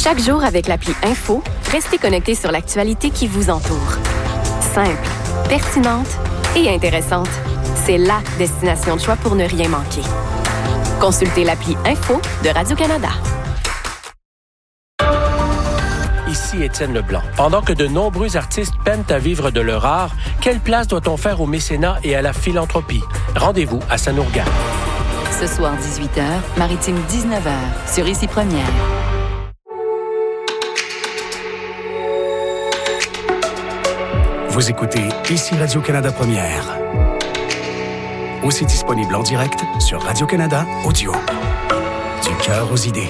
Chaque jour avec l'appli Info, restez connecté sur l'actualité qui vous entoure. Simple, pertinente et intéressante. C'est la destination de choix pour ne rien manquer. Consultez l'appli Info de Radio-Canada. Ici Étienne Leblanc. Pendant que de nombreux artistes peinent à vivre de leur art, quelle place doit-on faire au mécénat et à la philanthropie? Rendez-vous à Sanourga. Ce soir 18h, Maritime 19h, sur Ici Première. Vous écoutez Ici Radio-Canada Première. Aussi disponible en direct sur Radio-Canada Audio. Du cœur aux idées.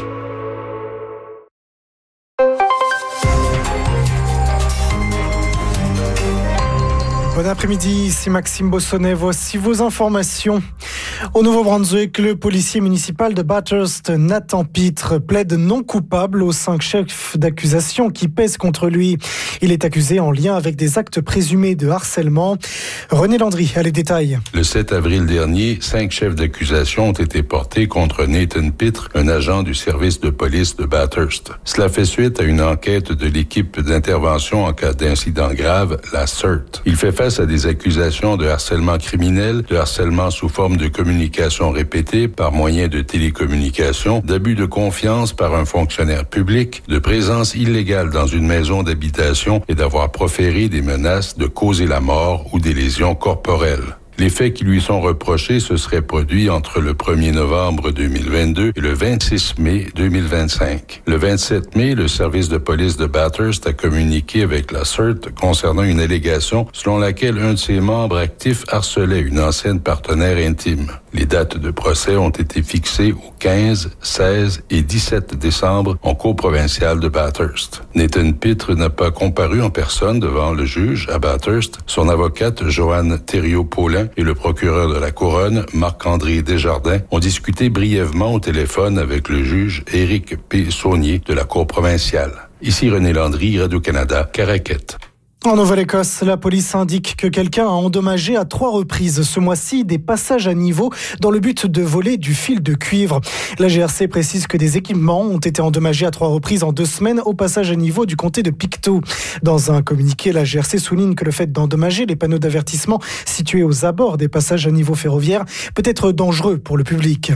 Bon après-midi, ici Maxime Bossonnet. Voici vos informations. Au Nouveau-Brunswick, le policier municipal de Bathurst, Nathan Pitre, plaide non coupable aux 5 chefs d'accusation qui pèsent contre lui. Il est accusé en lien avec des actes présumés de harcèlement. René Landry a les détails. Le 7 avril dernier, 5 chefs d'accusation ont été portés contre Nathan Pitre, un agent du service de police de Bathurst. Cela fait suite à une enquête de l'équipe d'intervention en cas d'incident grave, la CERT. Il fait face à des accusations de harcèlement criminel, de harcèlement sous forme de communication répétée par moyen de télécommunication, d'abus de confiance par un fonctionnaire public, de présence illégale dans une maison d'habitation et d'avoir proféré des menaces de causer la mort ou des lésions corporelles. Les faits qui lui sont reprochés se seraient produits entre le 1er novembre 2022 et le 26 mai 2025. Le 27 mai, le service de police de Bathurst a communiqué avec la CERT concernant une allégation selon laquelle un de ses membres actifs harcelait une ancienne partenaire intime. Les dates de procès ont été fixées au 15, 16 et 17 décembre en cour provinciale de Bathurst. Nathan Pitre n'a pas comparu en personne devant le juge à Bathurst. Son avocate, Joanne Thériault-Paulin, et le procureur de la Couronne, Marc-André Desjardins, ont discuté brièvement au téléphone avec le juge Éric P. Saunier de la cour provinciale. Ici René Landry, Radio-Canada, Caraquette. En Nouvelle-Écosse, la police indique que quelqu'un a endommagé à 3 reprises ce mois-ci des passages à niveau dans le but de voler du fil de cuivre. La GRC précise que des équipements ont été endommagés à 3 reprises en 2 semaines au passage à niveau du comté de Pictou. Dans un communiqué, la GRC souligne que le fait d'endommager les panneaux d'avertissement situés aux abords des passages à niveau ferroviaires peut être dangereux pour le public.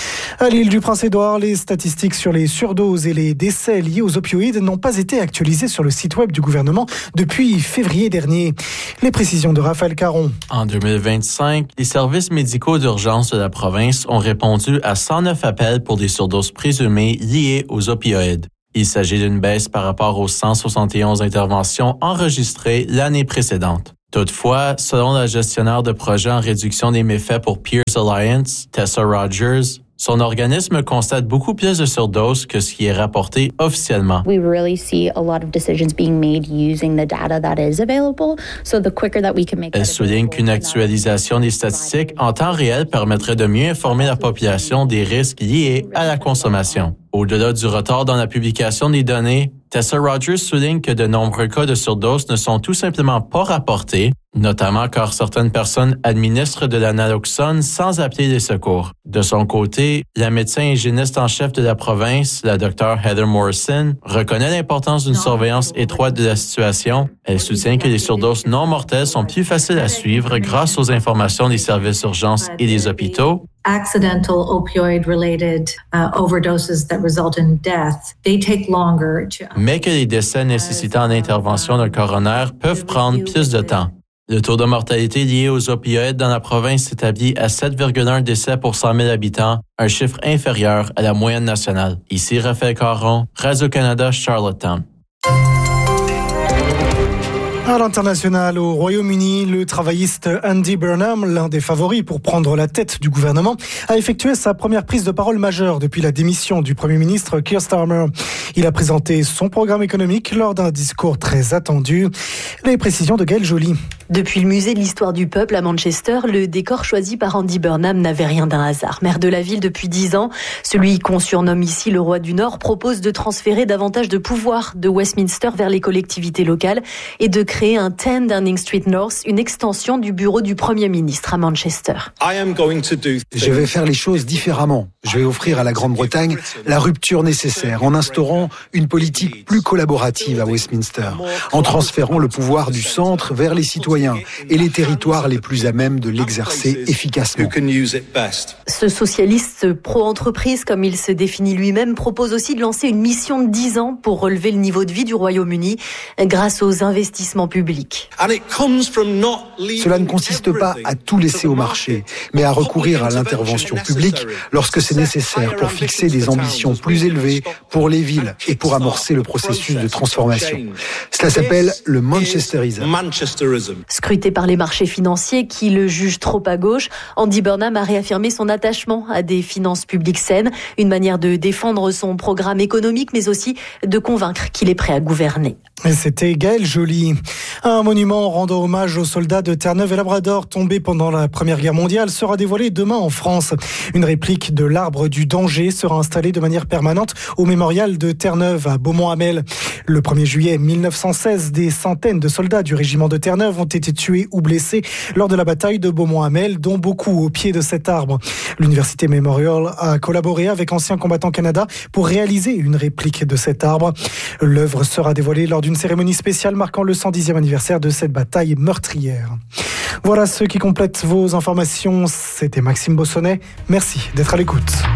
À l'île du Prince-Édouard, les statistiques sur les surdoses et les décès liés aux opioïdes n'ont pas été actualisées sur le site web du gouvernement depuis février dernier. Les précisions de Raphaël Caron. En 2025, les services médicaux d'urgence de la province ont répondu à 109 appels pour des surdoses présumées liées aux opioïdes. Il s'agit d'une baisse par rapport aux 171 interventions enregistrées l'année précédente. Toutefois, selon la gestionnaire de projet en réduction des méfaits pour Peers Alliance, Tessa Rogers, son organisme constate beaucoup plus de surdoses que ce qui est rapporté officiellement. We really see a lot of decisions being made using the data that is available, so the quicker that we can make. Elle souligne qu'une actualisation des statistiques en temps réel permettrait de mieux informer la population des risques liés à la consommation. Au-delà du retard dans la publication des données, Tessa Rogers souligne que de nombreux cas de surdose ne sont tout simplement pas rapportés, notamment car certaines personnes administrent de la naloxone sans appeler les secours. De son côté, la médecin hygiéniste en chef de la province, la Dr. Heather Morrison, reconnaît l'importance d'une surveillance étroite de la situation. Elle soutient que les surdoses non mortelles sont plus faciles à suivre grâce aux informations des services d'urgence et des hôpitaux. Accidental opioid-related overdoses that result in death, they take longer to... Mais que les décès nécessitant l'intervention d'un coroner peuvent prendre plus de temps. Le taux de mortalité lié aux opioïdes dans la province s'établit à 7,1 décès pour 100 000 habitants, un chiffre inférieur à la moyenne nationale. Ici Raphaël Caron, Radio-Canada, Charlottetown. À l'international, au Royaume-Uni, le travailliste Andy Burnham, l'un des favoris pour prendre la tête du gouvernement, a effectué sa première prise de parole majeure depuis la démission du Premier ministre Keir Starmer. Il a présenté son programme économique lors d'un discours très attendu. Les précisions de Gaël Joly. Depuis le musée de l'histoire du peuple à Manchester, le décor choisi par Andy Burnham n'avait rien d'un hasard. Maire de la ville depuis 10 ans, celui qu'on surnomme ici le roi du Nord propose de transférer davantage de pouvoir de Westminster vers les collectivités locales et de créer un 10 Downing Street North, une extension du bureau du Premier ministre à Manchester. Je vais faire les choses différemment. Je vais offrir à la Grande-Bretagne la rupture nécessaire en instaurant une politique plus collaborative à Westminster, en transférant le pouvoir du centre vers les citoyens et les territoires les plus à même de l'exercer efficacement. Ce socialiste pro-entreprise, comme il se définit lui-même, propose aussi de lancer une mission de 10 ans pour relever le niveau de vie du Royaume-Uni grâce aux investissements publics. Cela ne consiste pas à tout laisser au marché, mais à recourir à l'intervention publique lorsque c'est nécessaire pour fixer des ambitions plus élevées pour les villes et pour amorcer le processus de transformation. Cela s'appelle le manchesterisme. Scruté par les marchés financiers qui le jugent trop à gauche, Andy Burnham a réaffirmé son attachement à des finances publiques saines, une manière de défendre son programme économique, mais aussi de convaincre qu'il est prêt à gouverner. Et c'était Gaël Joly. Un monument rendant hommage aux soldats de Terre-Neuve et Labrador tombés pendant la Première Guerre mondiale sera dévoilé demain en France. Une réplique de l'arbre du danger sera installée de manière permanente au mémorial de Terre-Neuve à Beaumont-Hamel. Le 1er juillet 1916, des centaines de soldats du régiment de Terre-Neuve ont été tués ou blessés lors de la bataille de Beaumont-Hamel, dont beaucoup au pied de cet arbre. L'Université Memorial a collaboré avec Anciens Combattants Canada pour réaliser une réplique de cet arbre. L'œuvre sera dévoilée lors d'une cérémonie spéciale marquant le 110e anniversaire de cette bataille meurtrière. Voilà ce qui complète vos informations. C'était Maxime Bossonnet. Merci d'être à l'écoute.